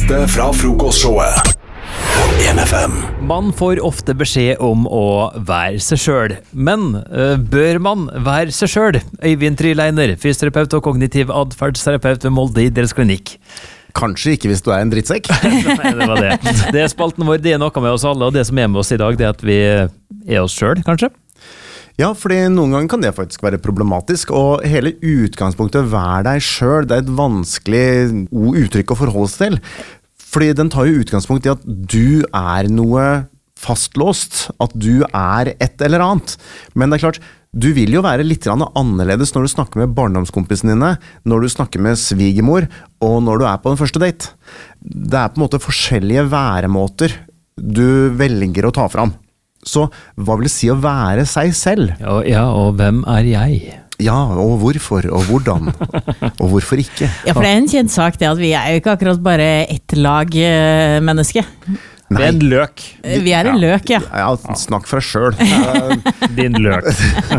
beste fra frokostshowet på 1FM. Man får ofte beskjed om å være seg selv, men bør man være seg selv? Øyvind Tryleiner, fysioterapeut og kognitiv adferdsterapeut ved Molde idrettsklinikk. Kanskje ikke hvis du er en drittsekk. Nei, det var det. Det er spalten vår, det er noe med oss alle, og det som er med oss i dag, det er at vi er oss selv, kanskje? Ja, fordi noen ganger kan det faktisk være problematisk, og hele utgangspunktet vær deg selv, det er et vanskelig uttrykk å forholde seg til. Fordi den tar jo utgangspunkt i at du er noe fastlåst, at du er et eller annet. Men det er klart, du vil jo være litt annerledes når du snakker med barndomskompisene dine, når du snakker med svigermor, og når du er på den første date. Det er på en måte forskjellige væremåter du velger å ta fram. Så hva vil det si å være seg selv? Ja, og hvem er jeg? Ja, og hvorfor, og hvordan, og hvorfor ikke? Ja, for det er en kjent sak det at vi er jo ikke akkurat bare ett lag menneske. Det er en løk. Vi er en løk, ja. Ja, snakk for deg selv. Din løk.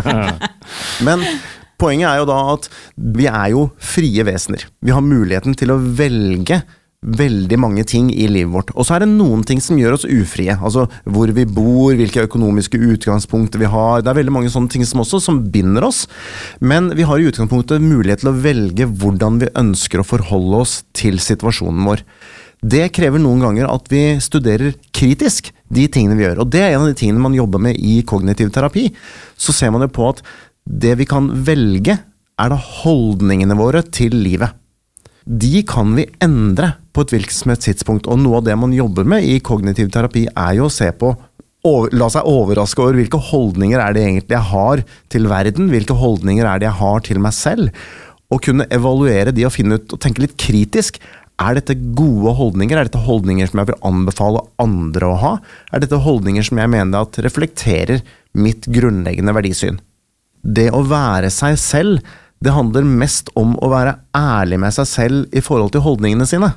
Men poenget er jo da at vi er jo frie vesener. Vi har muligheten til å velge veldig mange ting i livet vårt. Og så er det noen ting som gjør oss ufrie. Altså hvor vi bor, hvilke økonomiske utgangspunkter vi har. Det er veldig mange sånne ting som binder oss. Men vi har i utgangspunktet mulighet til å velge hvordan vi ønsker å forholde oss til situasjonen vår. Det krever noen ganger at vi studerer kritisk de tingene vi gjør. Og det er en av de tingene man jobber med i kognitiv terapi. Så ser man jo på at det vi kan velge er da holdningene våre til livet. De kan vi endre på et hvilket som helst tidspunkt, og noe av det man jobber med i kognitiv terapi er jo å se på, la seg overraske over hvilke holdninger er det egentlig jeg har til verden, hvilke holdninger er det jeg har til meg selv, og kunne evaluere de og finne ut og tenke litt kritisk. Er dette gode holdninger? Er dette holdninger som jeg vil anbefale andre å ha? Er dette holdninger som jeg mener at reflekterer mitt grunnleggende verdisyn? Det å være seg selv, det handler mest om å være ærlig med seg selv i forhold til holdningene sine.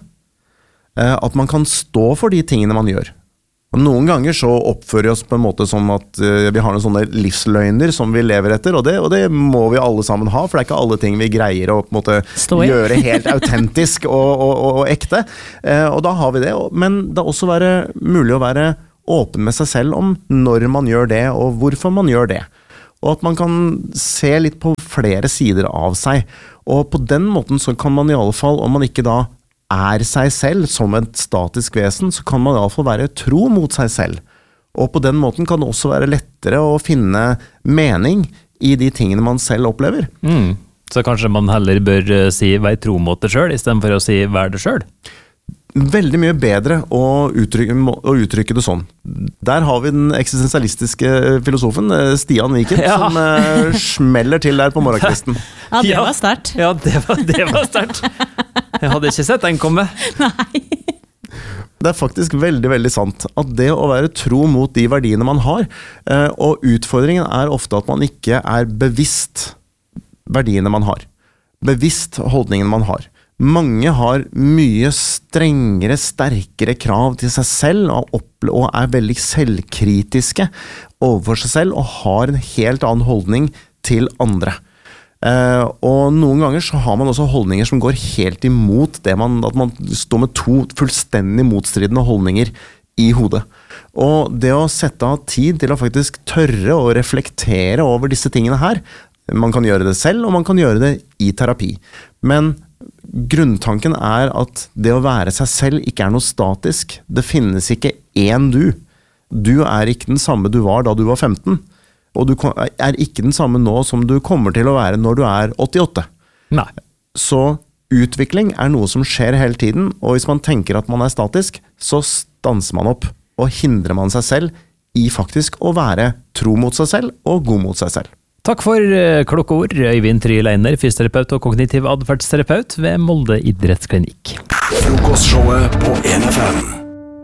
At man kan stå for de tingene man gjør. Og noen ganger så oppfører vi oss på en måte som at vi har noen sånne livsløgner som vi lever etter, og det må vi alle sammen ha, for det er ikke alle ting vi greier å på en måte gjøre helt autentisk og ekte. Og da har vi det, men det er også mulig å være åpen med seg selv om når man gjør det, og hvorfor man gjør det. Og at man kan se litt på flere sider av seg. Og på den måten så kan man i alle fall, om man ikke da er seg selv som et statisk vesen, så kan man i alle fall være tro mot seg selv. Og på den måten kan det også være lettere å finne mening i de tingene man selv opplever. Så kanskje man heller bør si vær tro mot det selv, i stedet for å si vær det selv? Veldig mye bedre å uttrykke det sånn. Der har vi den eksistensialistiske filosofen Stian Viken, som smeller til der på morgenkvisten. Ja, det var sterkt. Ja, det var sterkt. Jeg hadde ikke sett den komme. Nei. Det er faktisk veldig, veldig sant at det å være tro mot de verdiene man har, og utfordringen er ofte at man ikke er bevisst verdiene man har. Bevisst holdningen man har. Mange har mye strengere, sterkere krav til seg selv og er veldig selvkritiske overfor seg selv og har en helt annen holdning til andre. Og noen ganger så har man også holdninger som går helt imot at man står med to fullstendig motstridende holdninger i hodet. Og det å sette av tid til å faktisk tørre å reflektere over disse tingene her, man kan gjøre det selv og man kan gjøre det i terapi. Men grunntanken er at det å være seg selv ikke er noe statisk. Det finnes ikke én du. Du er ikke den samme du var da du var 15. Og du er ikke den samme nå som du kommer til å være når du er 88. Nei. Så utvikling er noe som skjer hele tiden, og hvis man tenker at man er statisk, så stanser man opp, og hindrer man seg selv i faktisk å være tro mot seg selv og god mot seg selv. Takk for klokke ord, Øyvind Tryleiner, fysioterapeut og kognitiv adferdsterapeut ved Molde idrettsklinikk. Frokostshowet på 1FM.